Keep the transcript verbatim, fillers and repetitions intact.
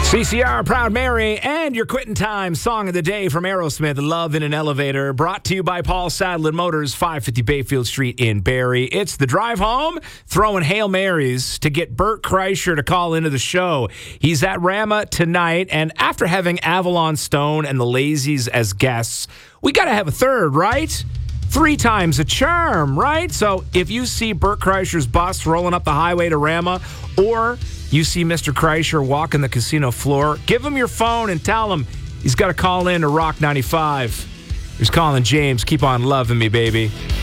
C C R, Proud Mary, and your Quitting Time song of the day from Aerosmith, Love in an Elevator, brought to you by Paul Sadler Motors, five fifty Bayfield Street in Barrie. It's the drive home, throwing Hail Marys to get Bert Kreischer to call into the show. He's at Rama tonight, and after having Avalon Stone and the Lazies as guests, we got to have a third, right? Three times a charm, right? So if you see Bert Kreischer's bus rolling up the highway to Rama, or you see Mister Kreischer walking the casino floor, give him your phone and tell him he's got to call in to Rock ninety-five. He's calling James. Keep on loving me, baby.